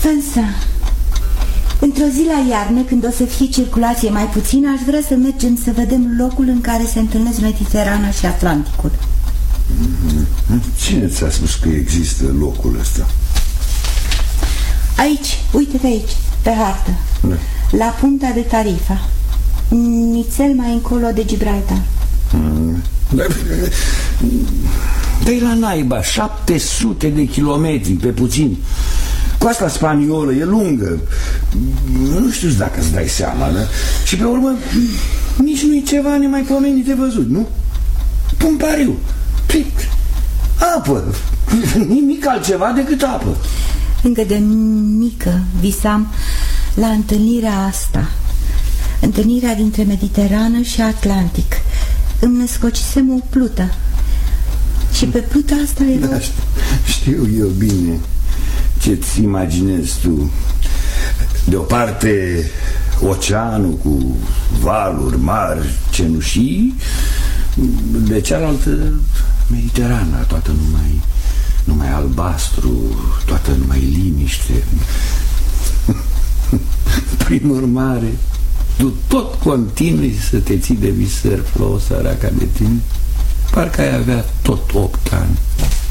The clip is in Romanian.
Însă, într-o zi la iarnă, când o să fie circulație mai puțină, aș vrea să mergem să vedem locul în care se întâlnesc Mediterana și Atlanticul. Cine ți-a spus că există locul ăsta? Aici, uite pe aici, pe hartă, la punta de Tarifa, nițel mai încolo de Gibraltar. Dă-i la naiba, 700 de kilometri pe puțin. Coasta spaniolă e lungă. Nu știu dacă îți dai seama, da? Și pe urmă nici nu-i ceva nemaipomenit de văzut, nu? Pun pariu. Apă. Nimic altceva decât apă. Încă de mică visam la întâlnirea asta, întâlnirea dintre Mediterană și Atlantic. Îmi născocisem o plută și pe pluta asta era... Da, știu eu bine ce-ți imaginezi tu. De o parte oceanul cu valuri mari, cenușii, de cealaltă Mediterana, toată numai albastru, toată numai liniște. Prin urmare, tu tot continui să te ții de visări, Flo, săraca de tine. Parcă ai avea tot 8 ani.